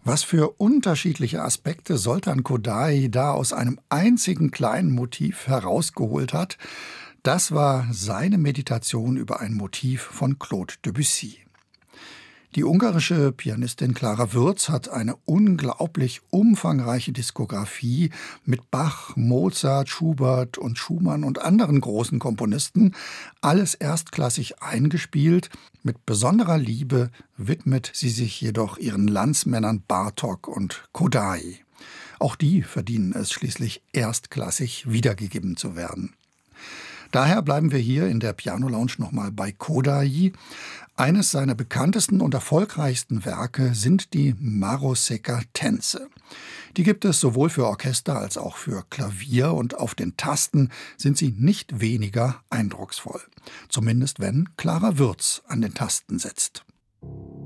Was für unterschiedliche Aspekte Soltan Kodály da aus einem einzigen kleinen Motiv herausgeholt hat, das war seine Meditation über ein Motiv von Claude Debussy. Die ungarische Pianistin Klára Würz hat eine unglaublich umfangreiche Diskografie mit Bach, Mozart, Schubert und Schumann und anderen großen Komponisten, alles erstklassig eingespielt. Mit besonderer Liebe widmet sie sich jedoch ihren Landsmännern Bartók und Kodály. Auch die verdienen es schließlich erstklassig wiedergegeben zu werden. Daher bleiben wir hier in der Piano Lounge nochmal bei Kodály. Eines seiner bekanntesten und erfolgreichsten Werke sind die Maroseca-Tänze. Die gibt es sowohl für Orchester als auch für Klavier und auf den Tasten sind sie nicht weniger eindrucksvoll. Zumindest wenn Klára Würz an den Tasten sitzt.